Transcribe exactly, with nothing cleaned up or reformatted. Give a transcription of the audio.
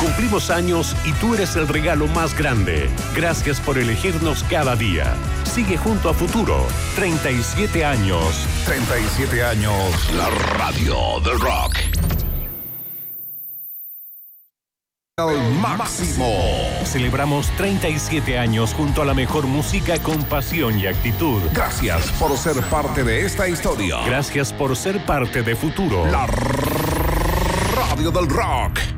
Cumplimos años y tú eres el regalo más grande. Gracias por elegirnos cada día. Sigue junto a Futuro. treinta y siete años. treinta y siete años. La radio del rock. Al máximo. Celebramos treinta y siete años junto a la mejor música con pasión y actitud. Gracias por ser parte de esta historia. Gracias por ser parte de Futuro. La radio del rock.